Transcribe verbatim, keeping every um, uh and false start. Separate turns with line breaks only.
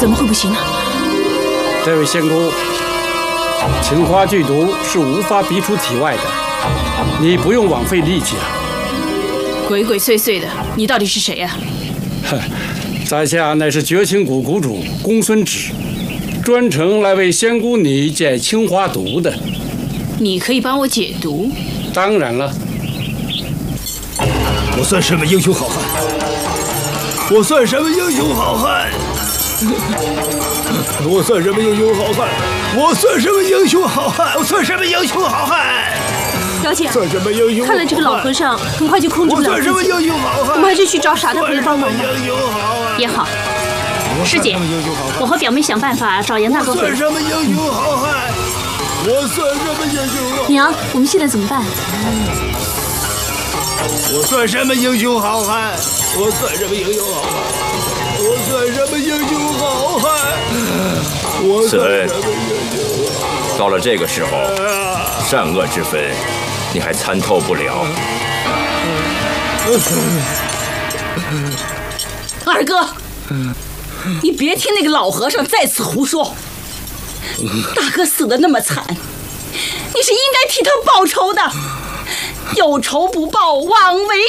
怎么会不行呢？
这位仙姑，青花剧毒是无法逼出体外的，你不用枉费力气了。
鬼鬼祟祟的，你到底是谁呀、
啊？在下乃是绝情谷谷主公孙止，专程来为仙姑你解青花毒的。
你可以帮我解毒？
当然了。
我算什么英雄好汉？我算什么英雄好汉？我算什么英雄好汉？我算什么英雄好汉？我算什么英雄好汉？
小姐，
算什么英雄？
看来这个老和尚很快就控制不了自己。
我算什么英雄好汉？
我们还是去找傻大哥帮忙吧。也好，师姐，我和表妹想办法找杨大哥回来。
我算什么英雄好汉？我算什么英雄好汉？
娘，我们现在怎么办？
我算什么英雄好汉？我算什么英雄好汉？我算什么英雄好汉？我
此恩，到了这个时候，善恶之分，你还参透不了。
二哥，你别听那个老和尚再次胡说。大哥死得那么惨，你是应该替他报仇的。有仇不报，枉为